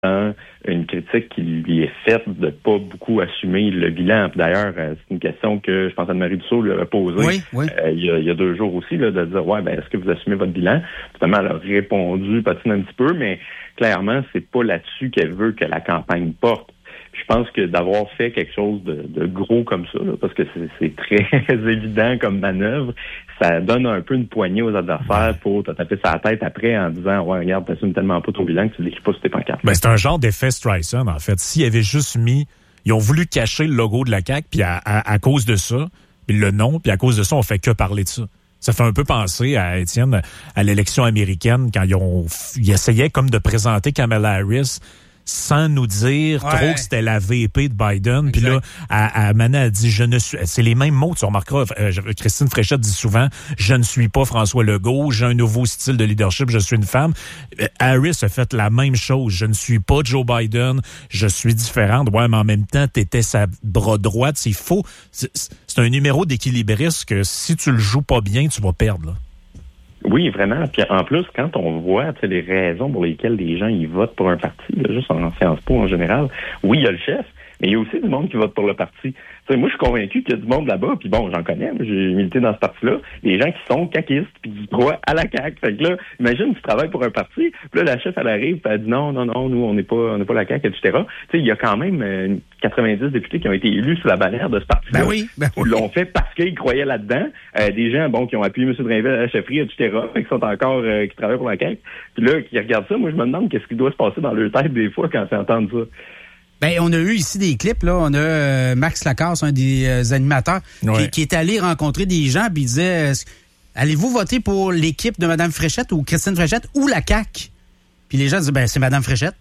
une critique qui lui est faite de pas beaucoup assumer le bilan. Puis d'ailleurs, c'est une question que je pense Anne-Marie Dussault lui avait posée il y a 2 jours aussi, là, de dire est-ce que vous assumez votre bilan? Finalement, elle a répondu, patine un petit peu, mais clairement, c'est pas là-dessus qu'elle veut que la campagne porte. Je pense que d'avoir fait quelque chose de gros comme ça, là, parce que c'est très évident comme manœuvre, ça donne un peu une poignée aux adversaires pour te taper sa tête après en disant regarde, t'assumes tellement pas ton bilan que tu l'écris pas sur tes pancartes. Ben, c'est un genre d'effet Streisand, en fait. S'ils avaient juste ils ont voulu cacher le logo de la CAQ, puis à cause de ça, puis le nom, puis à cause de ça, on fait que parler de ça. Ça fait un peu penser à Étienne, à l'élection américaine, quand ils essayaient comme de présenter Kamala Harris sans nous dire trop que c'était la VP de Biden. Puis là, Manet a dit, c'est les mêmes mots, tu remarqueras, Christine Fréchette dit souvent, je ne suis pas François Legault, j'ai un nouveau style de leadership, je suis une femme. Harris a fait la même chose, je ne suis pas Joe Biden, je suis différente. Ouais, mais en même temps, t'étais sa bras droite, c'est un numéro d'équilibriste que si tu le joues pas bien, tu vas perdre, là. Oui, vraiment. Puis en plus, quand on voit les raisons pour lesquelles les gens ils votent pour un parti, là, juste en Sciences Po en général, oui, il y a le chef, mais il y a aussi du monde qui vote pour le parti. Moi, je suis convaincu qu'il y a du monde là-bas, puis bon, j'en connais, j'ai milité dans ce parti-là, des gens qui sont caquistes, puis qui croient à la CAQ. Fait que là, imagine, tu travailles pour un parti, puis là, la chef, elle arrive, puis elle dit non, nous, on n'est pas la CAQ, etc. Il y a quand même 90 députés qui ont été élus sous la bannière de ce parti-là. Ben oui. Ils l'ont fait parce qu'ils croyaient là-dedans. Des gens, qui ont appuyé M. Drainville à la chefferie, etc., qui sont encore, qui travaillent pour la CAQ. Puis là, qui regardent ça, moi, je me demande qu'est-ce qui doit se passer dans leur tête des fois quand ils entendent ça. Ben, on a eu ici des clips, là. On a Max Lacasse, un des animateurs, qui est allé rencontrer des gens, puis il disait allez-vous voter pour l'équipe de Mme Fréchette ou Christine Fréchette ou la CAQ? Puis les gens disaient c'est Mme Fréchette.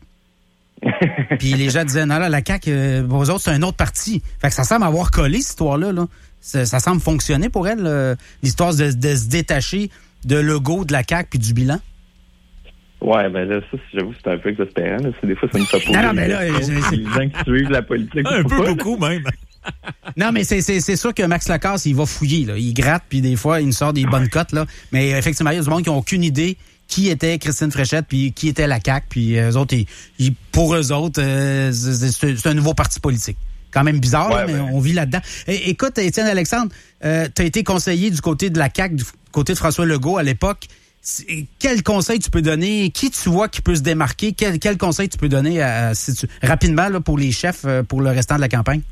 Puis les gens disaient non, là, la CAQ, pour eux autres, c'est un autre parti. Fait que ça semble avoir collé, cette histoire-là, là. Ça semble fonctionner pour elle, l'histoire de se détacher de Legault, de la CAQ puis du bilan. Ouais, ben là, ça, j'avoue, c'est un peu exaspérant. Là. Des fois, ça me fait pas. Non, mais là, les gens qui suivent la politique. Un peu beaucoup, même. Non, mais c'est sûr que Max Lacasse, il va fouiller, là. Il gratte, puis des fois, il nous sort des bonnes cotes, là. Mais effectivement, il y a du monde qui n'ont aucune idée qui était Christine Fréchette, puis qui était la CAQ, puis eux autres, pour eux autres, c'est un nouveau parti politique. Quand même bizarre, mais on vit là-dedans. Écoute, Étienne Alexandre, t'as été conseiller du côté de la CAQ, du côté de François Legault à l'époque. Quel conseil tu peux donner? Qui tu vois qui peut se démarquer? Quel conseil tu peux donner rapidement là, pour les chefs pour le restant de la campagne?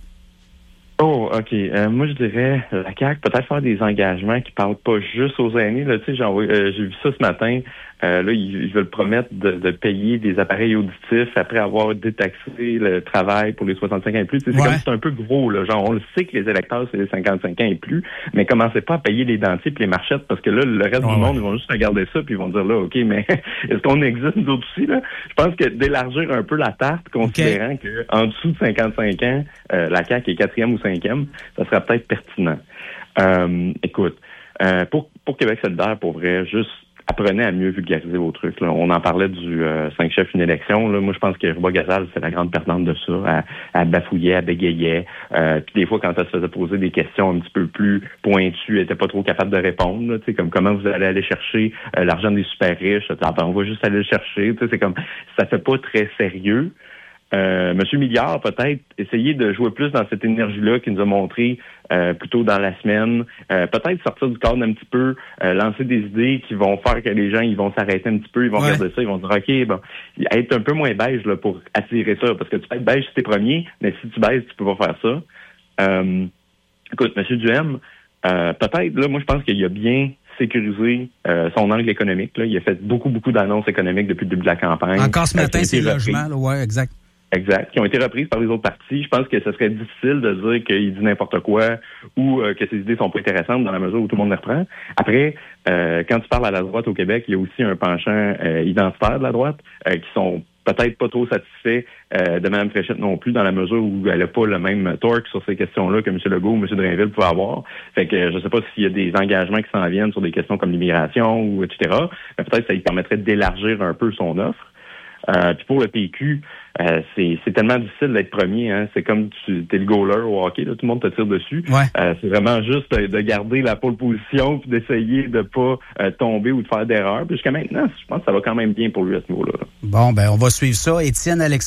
Oh, OK. Moi, je dirais, la CAQ, peut-être faire des engagements qui parlent pas juste aux aînés. Là, tu sais, j'ai vu ça ce matin. Là, ils veulent promettre de payer des appareils auditifs après avoir détaxé le travail pour les 65 ans et plus. C'est comme c'est un peu gros, là. Genre, on le sait que les électeurs, c'est les 55 ans et plus, mais commencez pas à payer les dentiers et les marchettes parce que là, le reste du monde, ils vont juste regarder ça puis ils vont dire là, OK, mais est-ce qu'on existe nous autres aussi, là? Je pense que d'élargir un peu la tarte, considérant que en dessous de 55 ans, la CAQ est 4e ou 5e, ça serait peut-être pertinent. Écoute, pour Québec solidaire, pour vrai, juste apprenez à mieux vulgariser vos trucs. Là. On en parlait du 5 chefs une élection. Là. Moi, je pense que Ruba Gazal, c'est la grande perdante de ça. Elle bafouillait, elle bégayait. Puis des fois, quand elle se faisait poser des questions un petit peu plus pointues, elle était pas trop capable de répondre. Là, comme comment vous allez aller chercher l'argent des super riches. On va juste aller le chercher. C'est comme ça fait pas très sérieux. Monsieur Milliard, peut-être essayer de jouer plus dans cette énergie-là qu'il nous a montré plus tôt dans la semaine. Peut-être sortir du cadre un petit peu, lancer des idées qui vont faire que les gens ils vont s'arrêter un petit peu, ils vont regarder ça, ils vont dire OK, bon, être un peu moins beige là, pour attirer ça, parce que tu peux être beige si t'es premier, mais si tu baises, tu peux pas faire ça. Écoute, Monsieur Duhem, peut-être, là, moi je pense qu'il a bien sécuriser son angle économique. Là. Il a fait beaucoup d'annonces économiques depuis le début de la campagne. Encore ce matin, c'est logements, ouais, exact. Exact, qui ont été reprises par les autres partis. Je pense que ce serait difficile de dire qu'il dit n'importe quoi ou que ses idées sont pas intéressantes dans la mesure où tout le monde les reprend. Après, quand tu parles à la droite au Québec, il y a aussi un penchant identitaire de la droite qui sont peut-être pas trop satisfaits de Mme Fréchette non plus, dans la mesure où elle n'a pas le même torque sur ces questions-là que M. Legault ou M. Drainville pouvaient avoir. Fait que je sais pas s'il y a des engagements qui s'en viennent sur des questions comme l'immigration ou etc. Mais peut-être que ça lui permettrait d'élargir un peu son offre. Puis pour le PQ, c'est tellement difficile d'être premier. Hein. C'est comme t'es le goaler au hockey, là, tout le monde te tire dessus. Ouais. C'est vraiment juste de garder la pole position puis d'essayer de pas tomber ou de faire d'erreurs. Puis jusqu'à maintenant, je pense que ça va quand même bien pour lui à ce niveau-là. Bon, ben on va suivre ça. Étienne Alexandre.